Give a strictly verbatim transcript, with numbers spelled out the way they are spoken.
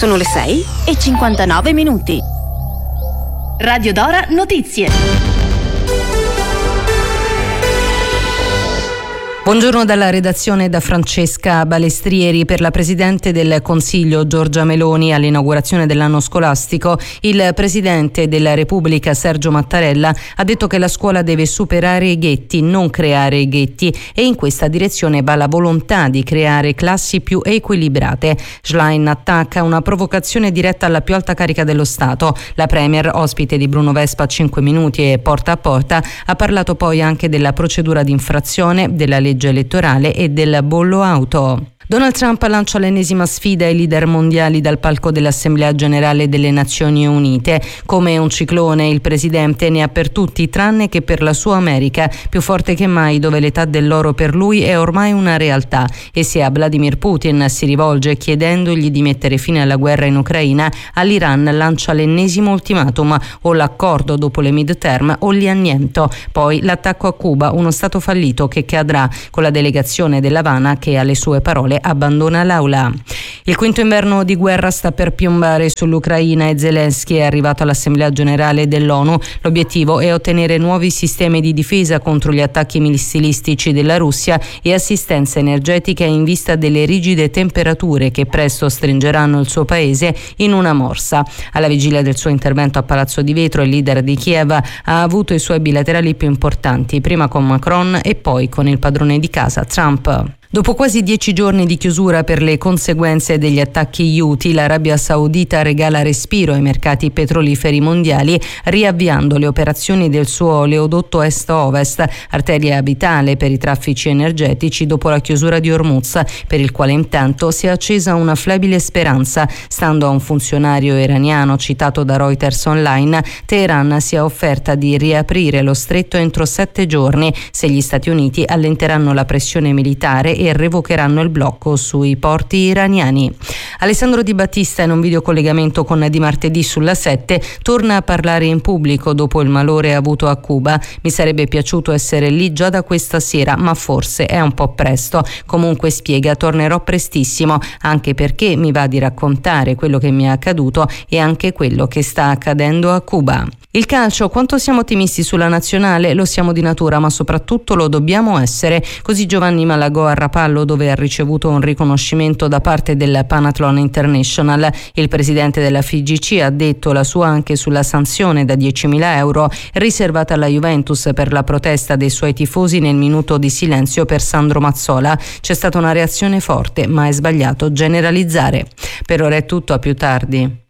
Sono le sei e cinquantanove minuti. Radio Dora Notizie. Buongiorno dalla redazione da Francesca Balestrieri. Per la Presidente del Consiglio Giorgia Meloni all'inaugurazione dell'anno scolastico, il Presidente della Repubblica Sergio Mattarella ha detto che la scuola deve superare i ghetti, non creare i ghetti, e in questa direzione va la volontà di creare classi più equilibrate. Schlein attacca una provocazione diretta alla più alta carica dello Stato. La Premier, ospite di Bruno Vespa a cinque minuti e porta a porta, ha parlato poi anche della procedura di infrazione, della legge elettorale e del bollo auto. Donald Trump lancia l'ennesima sfida ai leader mondiali dal palco dell'Assemblea Generale delle Nazioni Unite. Come un ciclone, il presidente ne ha per tutti tranne che per la sua America, più forte che mai, dove l'età dell'oro per lui è ormai una realtà. E se a Vladimir Putin si rivolge chiedendogli di mettere fine alla guerra in Ucraina, all'Iran lancia l'ennesimo ultimatum: o l'accordo dopo le midterm o li anniento. Poi l'attacco a Cuba, uno stato fallito che cadrà, con la delegazione dell'Havana che alle sue parole abbandona l'aula. Il quinto inverno di guerra sta per piombare sull'Ucraina e Zelensky è arrivato all'Assemblea Generale dell'ONU. L'obiettivo è ottenere nuovi sistemi di difesa contro gli attacchi missilistici della Russia e assistenza energetica in vista delle rigide temperature che presto stringeranno il suo paese in una morsa. Alla vigilia del suo intervento a Palazzo di Vetro, il leader di Kiev ha avuto i suoi bilaterali più importanti, prima con Macron e poi con il padrone di casa Trump. Dopo quasi dieci giorni di chiusura per le conseguenze degli attacchi Houthi, l'Arabia Saudita regala respiro ai mercati petroliferi mondiali, riavviando le operazioni del suo oleodotto est-ovest, arteria vitale per i traffici energetici dopo la chiusura di Hormuz, per il quale intanto si è accesa una flebile speranza. Stando a un funzionario iraniano citato da Reuters Online, Teheran si è offerta di riaprire lo stretto entro sette giorni se gli Stati Uniti allenteranno la pressione militare e revocheranno il blocco sui porti iraniani. Alessandro Di Battista, in un videocollegamento con Di Martedì sulla sette, torna a parlare in pubblico dopo il malore avuto a Cuba. Mi sarebbe piaciuto essere lì già da questa sera, ma forse è un po' presto. Comunque, spiega, tornerò prestissimo, anche perché mi va di raccontare quello che mi è accaduto e anche quello che sta accadendo a Cuba. Il calcio, quanto siamo ottimisti sulla nazionale? Lo siamo di natura, ma soprattutto lo dobbiamo essere. Così Giovanni Malagò a Rapallo, dove ha ricevuto un riconoscimento da parte del Panathlon International. Il presidente della F I G C ha detto la sua anche sulla sanzione da diecimila euro riservata alla Juventus per la protesta dei suoi tifosi nel minuto di silenzio per Sandro Mazzola. C'è stata una reazione forte, ma è sbagliato generalizzare. Per ora è tutto, a più tardi.